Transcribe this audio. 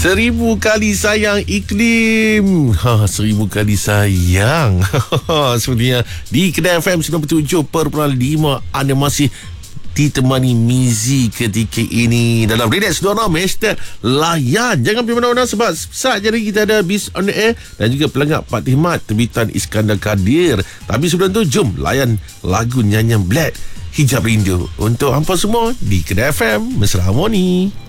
1000 kali sayang iklim. 1000 kali sayang. Sepertinya di Kedah FM 97.5 anda masih ditemani Mizi ketika ini dalam Relax 26 #layan. Jangan pergi mana-mana sebab saat jadi kita ada Biz on the Air dan juga pelangak Pak Hikmat terbitan Iskandar Kadir. Tapi sebelum tu jom layan lagu nyanyian Black Hijab Rindu untuk hampa semua di Kedah FM Mesra Harmoni.